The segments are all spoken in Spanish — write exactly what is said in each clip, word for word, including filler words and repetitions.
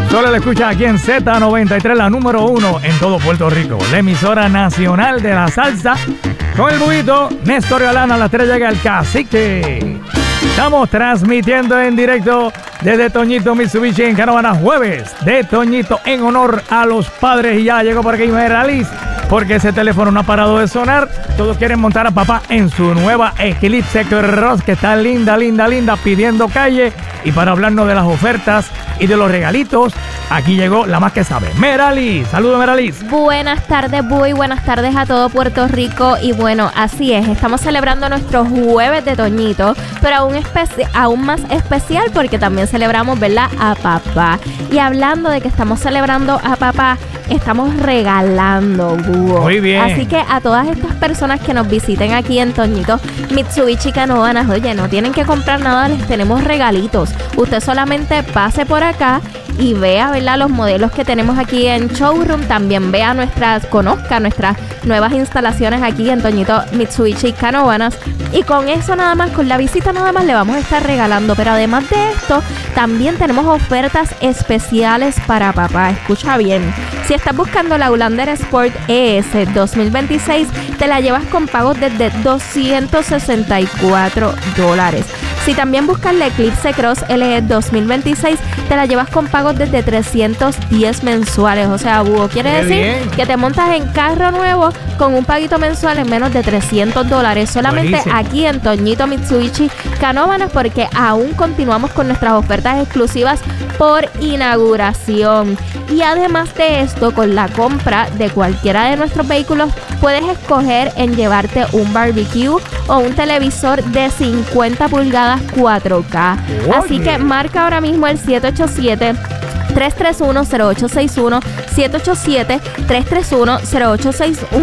Solo la escuchas aquí en Z noventa y tres, la número uno en todo Puerto Rico. La emisora nacional de la salsa. Con el buito, Néstor Galán, a las tres llega el cacique. Estamos transmitiendo en directo desde Toñito Mitsubishi en Canóvanas, jueves de Toñito en honor a los padres. Y ya llegó por aquí Meralis, porque ese teléfono no ha parado de sonar. Todos quieren montar a papá en su nueva Eclipse Cross, que está linda, linda, linda, pidiendo calle. Y para hablarnos de las ofertas y de los regalitos, aquí llegó la más que sabe, Meralis. Saludos, Meralis. Buenas tardes, muy buenas tardes a todo Puerto Rico. Y bueno, así es, estamos celebrando nuestro jueves de Toñito, pero aún, especi- aún más especial porque también celebramos, ¿verdad?, a papá. Y hablando de que estamos celebrando a papá, estamos regalando, búho. Muy bien. Así que a todas estas personas que nos visiten aquí en Toñito Mitsubishi Canóvanas, oye, no tienen que comprar nada, les tenemos regalitos. Usted solamente pase por acá y vea, ¿verdad?, los modelos que tenemos aquí en showroom. También vea nuestras, conozca nuestras nuevas instalaciones aquí en Toñito Mitsubishi Canóvanas. Y con eso nada más, con la visita nada más, le vamos a estar regalando. Pero además de esto, también tenemos ofertas especiales para papá. Escucha bien. Si estás buscando la Outlander Sport E S dos mil veintiséis, te la llevas con pagos desde doscientos sesenta y cuatro dólares. Si también buscas la Eclipse Cross L E dos mil veintiséis, te la llevas con pagos desde trescientos diez mensuales. O sea, búho, quiere Qué decir bien. que te montas en carro nuevo con un paguito mensual en menos de trescientos dólares. Solamente Buenísimo. aquí en Toñito Mitsubishi Canóvanas, porque aún continuamos con nuestras ofertas exclusivas por inauguración. Y además de esto, con la compra de cualquiera de nuestros vehículos, puedes escoger en llevarte un barbecue o un televisor de cincuenta pulgadas cuatro K. Oye. Así que marca ahora mismo el siete ocho siete, tres tres uno, cero ocho seis uno, siete ocho siete, tres tres uno, cero ocho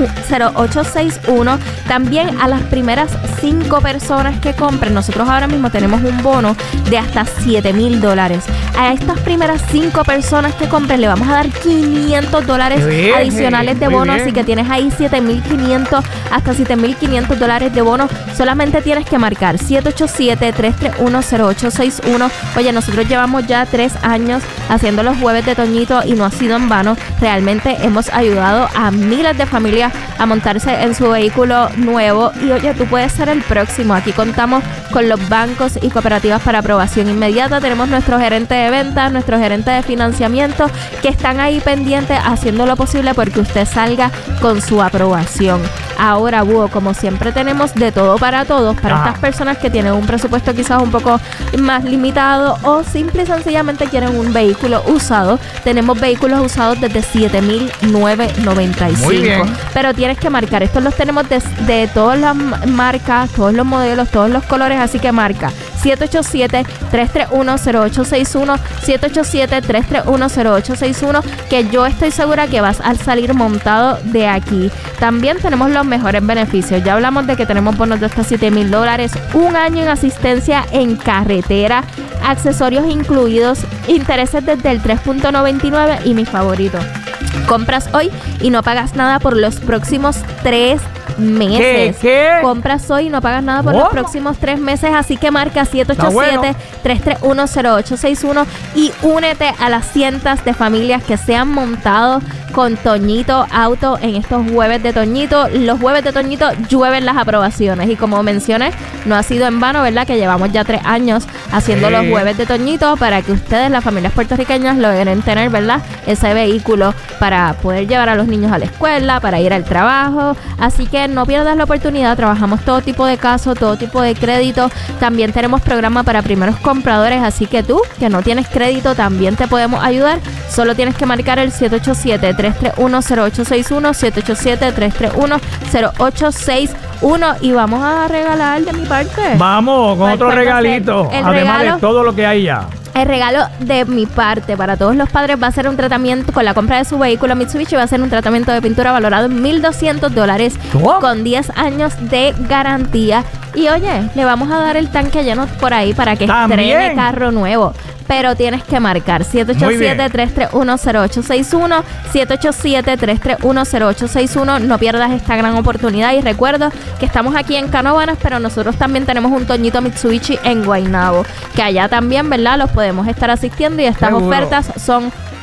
seis uno. También a las primeras cinco personas que compren, nosotros ahora mismo tenemos un bono de hasta siete mil dólares. A estas primeras cinco personas que compren le vamos a dar quinientos dólares Bien, adicionales de muy bono. bien. Así que tienes ahí siete mil quinientos hasta siete mil quinientos dólares de bono. Solamente tienes que marcar siete ocho siete, tres tres uno, cero ocho seis uno. Oye, nosotros llevamos ya tres años haciendo los jueves de Toñito y no ha sido en vano. Realmente hemos ayudado a miles de familias a montarse en su vehículo nuevo. Y oye, tú puedes ser el próximo. Aquí contamos con los bancos y cooperativas para aprobación inmediata. Tenemos nuestro gerente de ventas, nuestro gerente de financiamiento, que están ahí pendientes haciendo lo posible porque usted salga con su aprobación. Ahora, búho, como siempre tenemos de todo para todos, para Ajá. estas personas que tienen un presupuesto quizás un poco más limitado o simple y sencillamente quieren un vehículo usado. Tenemos vehículos usados desde siete mil novecientos noventa y cinco. Muy bien. Pero tienes que marcar. Estos los tenemos de, de todas las marcas, todos los modelos, todos los colores. Así que marca siete ocho siete, tres tres uno, cero ocho seis uno, siete ocho siete, tres tres uno, cero ocho seis uno, que yo estoy segura que vas a salir montado de aquí. También tenemos los mejores beneficios. Ya hablamos de que tenemos bonos de hasta siete mil dólares, un año en asistencia en carretera, accesorios incluidos, intereses desde el tres punto noventa y nueve y mi favorito, compras hoy y no pagas nada por los próximos tres meses. ¿Qué? ¿Qué? Compras hoy y no pagas nada por ¿Cómo? los próximos tres meses. Así que marca siete ocho siete, tres tres uno, cero ocho seis uno y únete a las cientos de familias que se han montado con Toñito Auto en estos jueves de Toñito. Los jueves de Toñito llueven las aprobaciones y como mencioné, no ha sido en vano, ¿verdad?, que llevamos ya tres años haciendo Sí. los jueves de Toñito para que ustedes, las familias puertorriqueñas, logren tener, ¿verdad?, ese vehículo para poder llevar a los niños a la escuela, para ir al trabajo. Así que no pierdas la oportunidad. Trabajamos todo tipo de casos, todo tipo de crédito. También tenemos programa para primeros compradores, así que tú, que no tienes crédito, también te podemos ayudar. Solo tienes que marcar el siete ocho siete, tres tres uno, cero ocho seis uno, siete ocho siete, tres tres uno, cero ocho seis uno y vamos a regalar de mi parte. Vamos con ¿Cuál- otro cuál va a ser? regalito, El además regalo- de todo lo que hay ya. El regalo de mi parte para todos los padres va a ser un tratamiento con la compra de su vehículo Mitsubishi. Va a ser un tratamiento de pintura valorado en mil doscientos dólares ¿Cómo? con diez años de garantía. Y oye, le vamos a dar el tanque lleno por ahí para que También. estrene carro nuevo. Pero tienes que marcar siete ocho siete, tres tres uno, cero ocho seis uno, siete ocho siete, tres tres uno, cero ocho seis uno. No pierdas esta gran oportunidad. Y recuerda que estamos aquí en Canóvanas, pero nosotros también tenemos un Toñito Mitsubishi en Guaynabo, que allá también, ¿verdad?, los podemos estar asistiendo y estas Seguro. ofertas son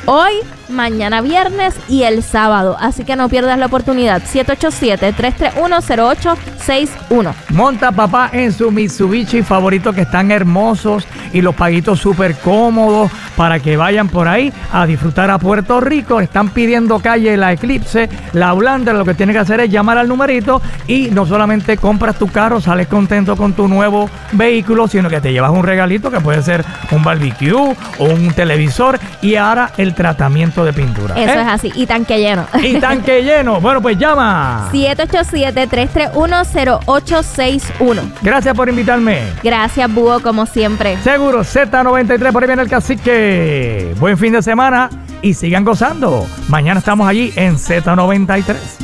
hoy, mañana viernes y el sábado. Así que no pierdas la oportunidad. siete ocho siete, tres tres uno, cero ocho seis uno. Monta papá en su Mitsubishi favorito, que están hermosos y los paguitos súper cómodos para que vayan por ahí a disfrutar a Puerto Rico. Están pidiendo calle La Eclipse, La Blandra. Lo que tienes que hacer es llamar al numerito y no solamente compras tu carro, sales contento con tu nuevo vehículo, sino que te llevas un regalito que puede ser un barbecue o un televisor y ahora el tratamiento de pintura. Eso ¿eh? es así. Y tanque lleno. Y tanque lleno. Bueno, pues llama. siete ocho siete, tres tres uno, cero ocho seis uno. Gracias por invitarme. Gracias, Búho, como siempre. Seguro Z noventa y tres, por ahí viene el cacique. Buen fin de semana y sigan gozando. Mañana estamos allí en Z noventa y tres.